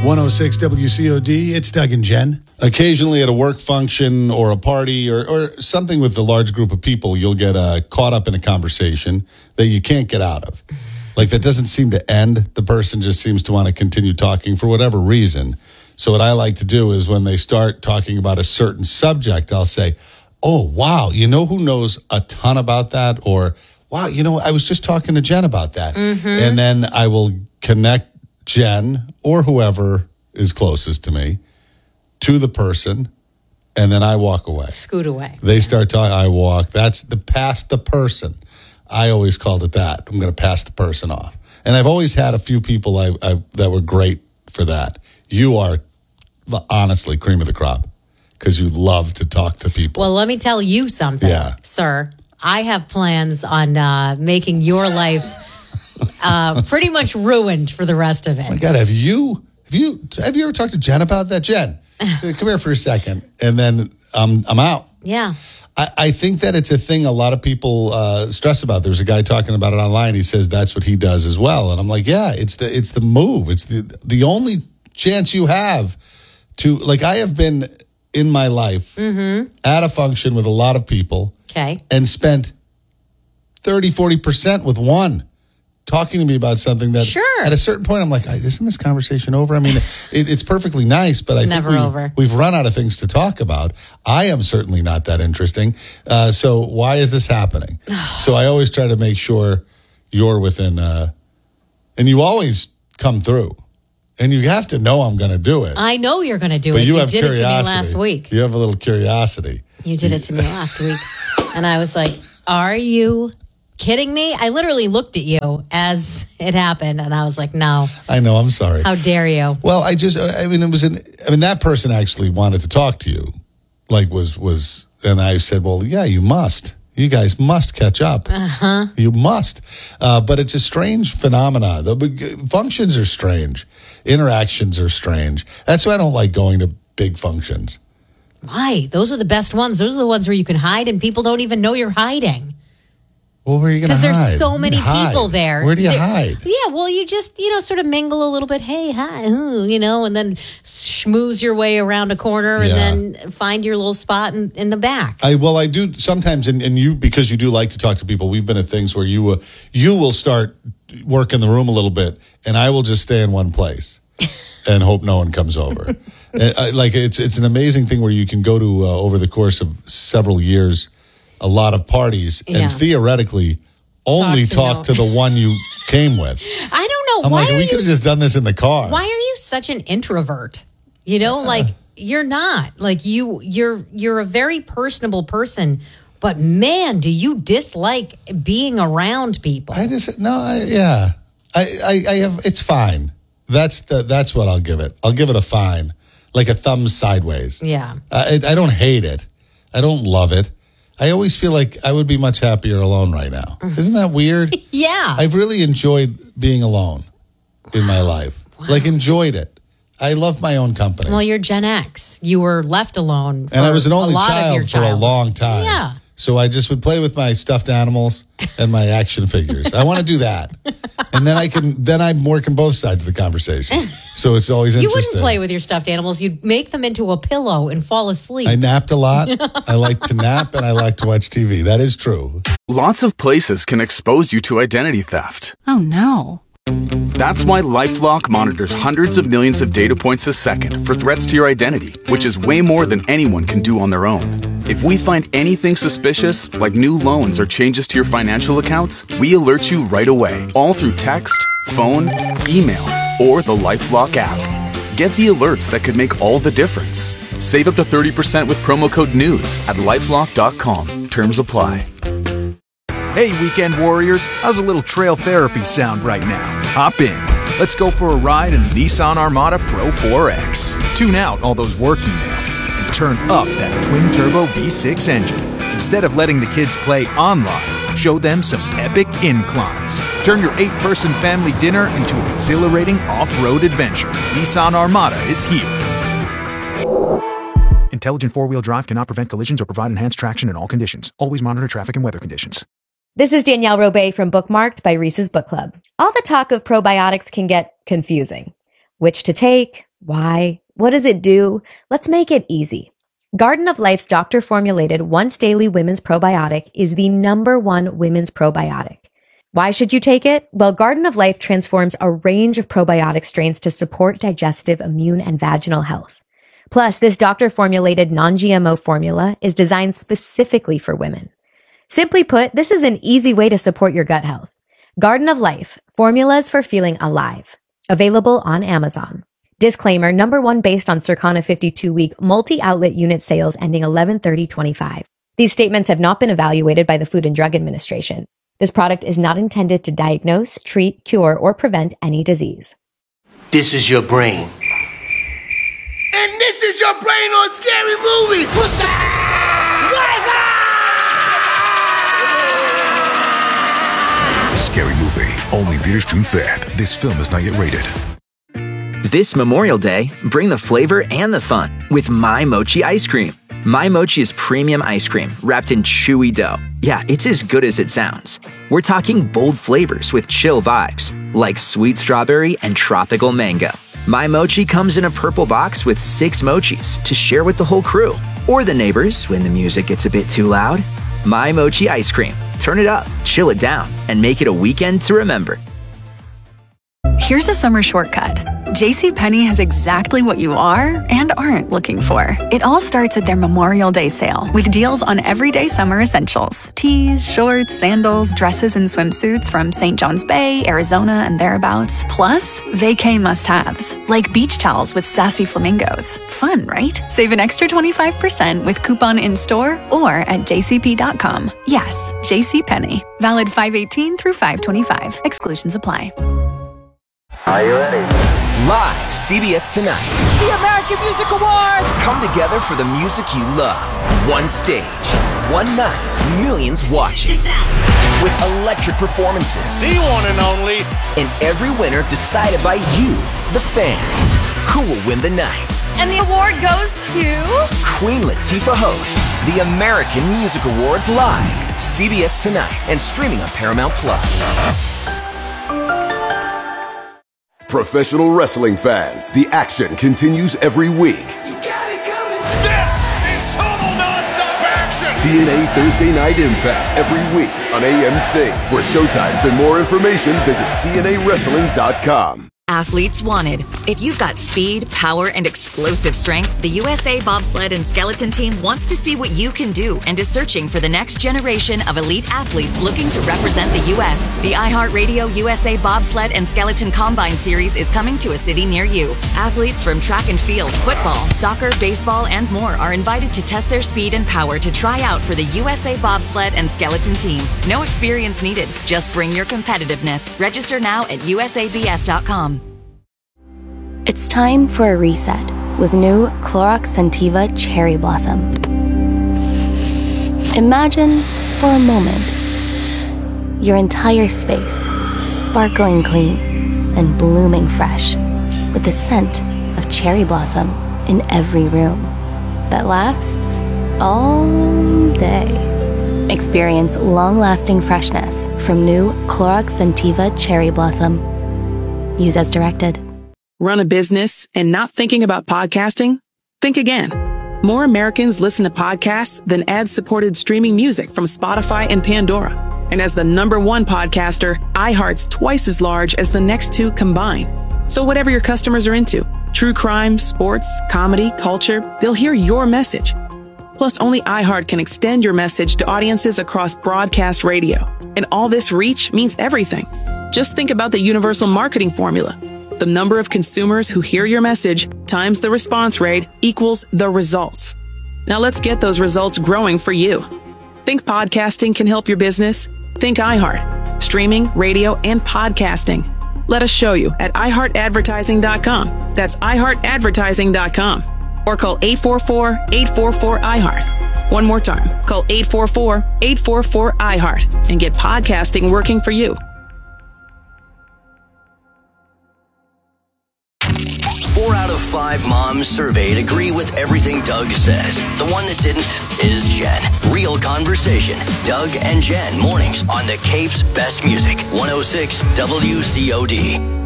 106 WCOD, it's Doug and Jen. Occasionally at a work function or a party or something with a large group of people, you'll get caught up in a conversation that you can't get out of. Like that doesn't seem to end. The person just seems to want to continue talking for whatever reason. So what I like to do is when they start talking about a certain subject, I'll say, oh, wow, you know who knows a ton about that? Or, wow, you know, I was just talking to Jen about that. Mm-hmm. And then I will connect Jen or whoever is closest to me to the person, and then I walk away. Scoot away. They start talking, I walk. That's past the person. I always called it that. I'm going to pass the person off. And I've always had a few people that were great for that. You are honestly cream of the crop because you love to talk to people. Well, let me tell you something, sir. I have plans on making your life pretty much ruined for the rest of it. Oh my God, have you ever talked to Jen about that? Jen, come here for a second, and then I'm out. Yeah. I think that it's a thing a lot of people stress about. There's a guy talking about it online. He says that's what he does as well, and I'm like, yeah, it's the move. It's the only chance you have to, like, I have been in my life at a function with a lot of people, and spent 30-40% with one talking to me about something that at a certain point I'm like, isn't this conversation over? I mean, it's perfectly nice, but I think we've run out of things to talk about. I am certainly not that interesting. So why is this happening? So I always try to make sure you're within, and you always come through. And you have to know I'm going to do it. I know you're going to do but it. You did it to me last week. You have a little curiosity. You did it to me last week. And I was like, are you kidding me? I literally looked at you as it happened, and I was like, no. I know, I'm sorry. How dare you? Well, that person actually wanted to talk to you. Like and I said, well, yeah, you must. You guys must catch up. You must. But it's a strange phenomena. The functions are strange. Interactions are strange. That's why I don't like going to big functions. Why? Those are the best ones. Those are the ones where you can hide and people don't even know you're hiding. Well, where are you going to hide? Because there's so many people there. Where do you hide? Yeah, well, you just, sort of mingle a little bit. Hey, hi, and then schmooze your way around a corner and then find your little spot in the back. I do sometimes, and you, because you do like to talk to people, we've been at things where you will start working the room a little bit, and I will just stay in one place and hope no one comes over. It's an amazing thing where you can go to, over the course of several years, a lot of parties and theoretically only talk to the one you came with. I don't know. We could have just done this in the car. Why are you such an introvert? You're not. Like you're a very personable person, but man, do you dislike being around people? I have, it's fine. That's what I'll give it. I'll give it a fine, like a thumb sideways. Yeah. I don't hate it. I don't love it. I always feel like I would be much happier alone right now. Isn't that weird? Yeah. I've really enjoyed being alone in my life. Wow. Like, enjoyed it. I love my own company. Well, you're Gen X. You were left alone for and I was an only child for a long time. Yeah. So I just would play with my stuffed animals and my action figures. I want to do that. And then I'm working both sides of the conversation. So it's always interesting. You wouldn't play with your stuffed animals. You'd make them into a pillow and fall asleep. I napped a lot. I like to nap and I like to watch TV. That is true. Lots of places can expose you to identity theft. Oh, no. That's why LifeLock monitors hundreds of millions of data points a second for threats to your identity, which is way more than anyone can do on their own. If we find anything suspicious, like new loans or changes to your financial accounts, we alert you right away, all through text, phone, email, or the LifeLock app. Get the alerts that could make all the difference. Save up to 30% with promo code NEWS at LifeLock.com. Terms apply. Hey, weekend warriors, how's a little trail therapy sound right now? Hop in. Let's go for a ride in the Nissan Armada Pro 4X. Tune out all those work emails and turn up that twin-turbo V6 engine. Instead of letting the kids play online, show them some epic inclines. Turn your 8-person family dinner into an exhilarating off-road adventure. Nissan Armada is here. Intelligent four-wheel drive cannot prevent collisions or provide enhanced traction in all conditions. Always monitor traffic and weather conditions. This is Danielle Robay from Bookmarked by Reese's Book Club. All the talk of probiotics can get confusing. Which to take, Why? What does it do? Let's make it easy. Garden of Life's doctor-formulated once daily women's probiotic is the #1 women's probiotic. Why should you take it? Well, Garden of Life transforms a range of probiotic strains to support digestive, immune, and vaginal health. Plus, this doctor-formulated non-GMO formula is designed specifically for women. Simply put, this is an easy way to support your gut health. Garden of Life, formulas for feeling alive. Available on Amazon. Disclaimer, #1 based on Circana 52-week multi-outlet unit sales ending 11/30/25. These statements have not been evaluated by the Food and Drug Administration. This product is not intended to diagnose, treat, cure, or prevent any disease. This is your brain. And this is your brain on Scary Movie. What's up? Scary Movie. Only theaters June 5th. This film is not yet rated. This Memorial Day, bring the flavor and the fun with My Mochi ice cream. My Mochi is premium ice cream wrapped in chewy dough. Yeah, it's as good as it sounds. We're talking bold flavors with chill vibes, like sweet strawberry and tropical mango. My Mochi comes in a purple box with 6 mochis to share with the whole crew, or the neighbors when the music gets a bit too loud. My Mochi ice cream. Turn it up, chill it down, and make it a weekend to remember. Here's a summer shortcut. JCPenney has exactly what you are and aren't looking for. It all starts at their Memorial Day sale with deals on everyday summer essentials. Tees, shorts, sandals, dresses, and swimsuits from St. John's Bay, Arizona, and thereabouts. Plus, vacay must-haves, like beach towels with sassy flamingos. Fun, right? Save an extra 25% with coupon in-store or at jcp.com. Yes, JCPenney. Valid 5/18 through 5/25. Exclusions apply. Are you ready? Live, CBS Tonight. The American Music Awards! Come together for the music you love. One stage, one night, millions watching. With electric performances. The one and only. And every winner decided by you, the fans. Who will win the night? And the award goes to... Queen Latifah hosts the American Music Awards live. CBS Tonight and streaming on Paramount+. Professional wrestling fans, the action continues every week. You got it coming. This is total nonstop action. TNA Thursday Night Impact every week on AMC. For showtimes and more information, visit TNAWrestling.com. Athletes wanted. If you've got speed, power, and explosive strength, the USA Bobsled and Skeleton Team wants to see what you can do and is searching for the next generation of elite athletes looking to represent the U.S. The iHeartRadio USA Bobsled and Skeleton Combine Series is coming to a city near you. Athletes from track and field, football, soccer, baseball, and more are invited to test their speed and power to try out for the USA Bobsled and Skeleton Team. No experience needed. Just bring your competitiveness. Register now at usabs.com. It's time for a reset with new Clorox Scentiva Cherry Blossom. Imagine, for a moment, your entire space sparkling clean and blooming fresh with the scent of cherry blossom in every room that lasts all day. Experience long-lasting freshness from new Clorox Scentiva Cherry Blossom. Use as directed. Run a business and not thinking about podcasting? Think again. More Americans listen to podcasts than ad-supported streaming music from Spotify and Pandora. And as the #1 podcaster, iHeart's twice as large as the next two combined. So whatever your customers are into, true crime, sports, comedy, culture, they'll hear your message. Plus, only iHeart can extend your message to audiences across broadcast radio. And all this reach means everything. Just think about the universal marketing formula. The number of consumers who hear your message times the response rate equals the results. Now let's get those results growing for you. Think podcasting can help your business? Think iHeart. Streaming, radio, and podcasting. Let us show you at iHeartAdvertising.com. That's iHeartAdvertising.com. Or call 844-844-iHeart. One more time. Call 844-844-iHeart and get podcasting working for you. 4 out of 5 moms surveyed agree with everything Doug says. The one that didn't is Jen. Real conversation. Doug and Jen mornings on the Cape's Best Music. 106 WCOD.